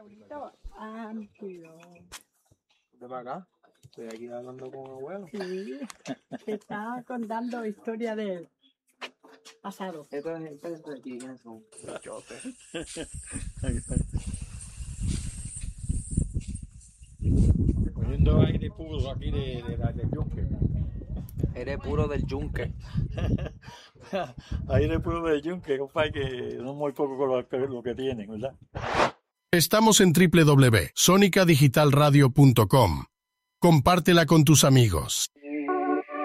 Raulito, amplio. ¿De para acá? Estoy aquí hablando con abuelo. Sí, te está contando historia del pasado. Esto es de aquí, ¿quiénes son? Poniendo aire puro aquí del yunque. Eres puro del yunque. Aire puro del yunque, compadre, que no muy poco con lo que tienen, ¿verdad? Estamos en www.sonicadigitalradio.com. Compártela con tus amigos.